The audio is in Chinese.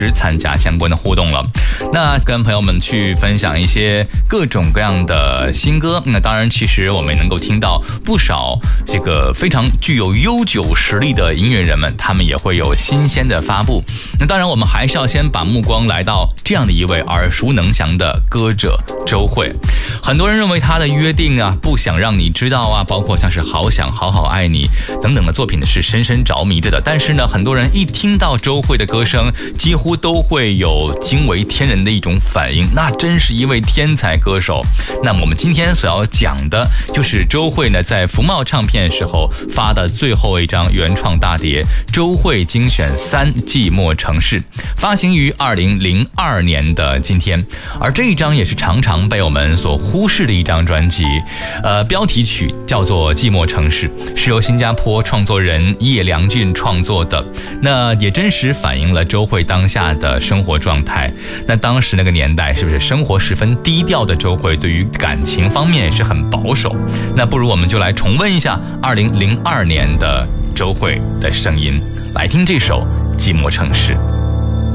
参加相关的互动了。那跟朋友们去分享一些各种各样的新歌。那当然，其实我们能够听到不少这个非常具有悠久实力的音乐人们，他们也会有新鲜的发布。那当然，我们还是要先把目光来到这样的一位耳熟能详的歌者周蕙。很多人认为他的约定啊，不想让你知道啊，包括像是好想好好爱你等等的作品呢，是深深着迷着的。但是呢，很多人一听到周蕙的歌声，几乎都会有惊为天人的一种反应，那真是一位天才歌手。那么我们今天所要讲的就是周蕙呢在福茂唱片时候发的最后一张原创大碟《周蕙精选3寂寞城市》，发行于2002年的今天。而这一张也是常常被我们所忽视的一张专辑，标题曲叫做《寂寞城市》，是由新加坡创作人叶良俊创作的。那也真实反映了周蕙当下的生活状态。那当时那个年代，是不是生活十分低调的周蕙，对于感情方面也是很保守？那不如我们就来重温一下2002年的周蕙的声音，来听这首《寂寞城市》。